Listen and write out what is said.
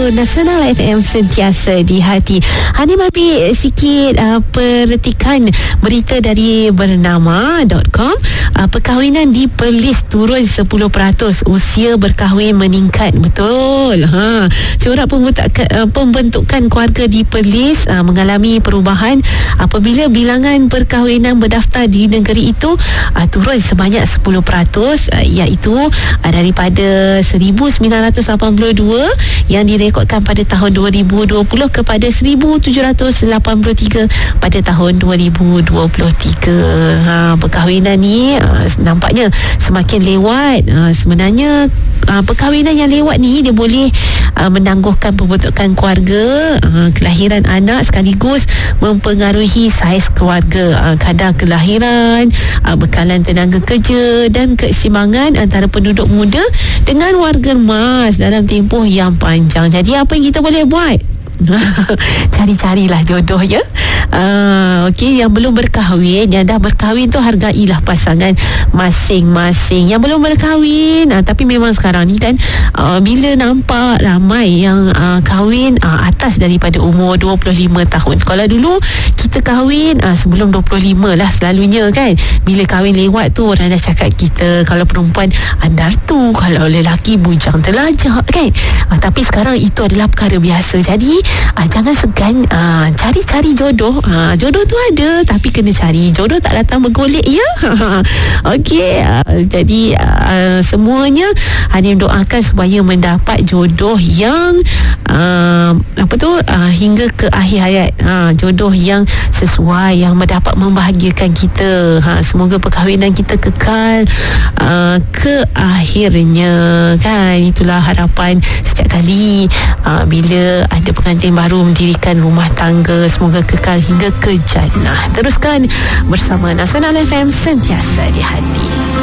Nasional FM sentiasa di hati. Hani mapi sikit perhatikan berita dari bernama.com. Perkahwinan di Perlis turun 10%, usia berkahwin meningkat. Betul. Corak pembentukan keluarga di Perlis mengalami perubahan apabila bilangan perkahwinan berdaftar di negeri itu turun sebanyak 10%, iaitu daripada 1982 yang direkodkan pada tahun 2020 kepada 1783 pada tahun 2023. Perkahwinan ni nampaknya semakin lewat. Sebenarnya perkahwinan yang lewat ni dia boleh menangguhkan pembentukan keluarga, kelahiran anak sekaligus mempengaruhi saiz keluarga, kadar kelahiran, bekalan tenaga kerja dan keseimbangan antara penduduk muda dengan warga emas dalam tempoh yang panjang. Jadi apa yang kita boleh buat? Cari-carilah jodoh, ya. Okey, yang belum berkahwin, yang dah berkahwin tu hargailah pasangan masing-masing. Yang belum berkahwin tapi memang sekarang ni kan bila nampak ramai yang kahwin atas daripada umur 25 tahun. Kalau dulu kita kahwin sebelum 25 lah selalunya kan. Bila kahwin lewat tu orang dah cakap kita, kalau perempuan andar tu, kalau lelaki bujang telajak kan. Tapi sekarang itu adalah perkara biasa. Jadi jangan segan cari-cari jodoh. Jodoh tu ada tapi kena cari. Jodoh tak datang bergolek, ya. Okey, jadi semuanya hanya doakan supaya mendapat jodoh yang hingga ke akhir hayat. Jodoh yang sesuai, yang mendapat membahagiakan kita. Semoga perkahwinan kita kekal ke akhirnya kan. Itulah harapan setiap kali bila ada pengantin baru mendirikan rumah tangga. Semoga kekal hingga ke jannah. Teruskan bersama Nasional FM sentiasa di hati.